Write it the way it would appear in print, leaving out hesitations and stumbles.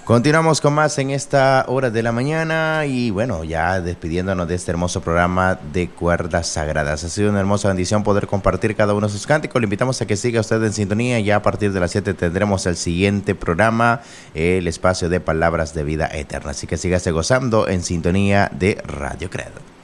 Continuamos con más en esta hora de la mañana y bueno, ya despidiéndonos de este hermoso programa de Cuerdas Sagradas. Ha sido una hermosa bendición poder compartir cada uno de sus cánticos. Le invitamos a que siga usted en sintonía. Ya a partir de las 7 tendremos el siguiente programa, el espacio de Palabras de Vida Eterna. Así que sígase gozando en sintonía de Radio Credo.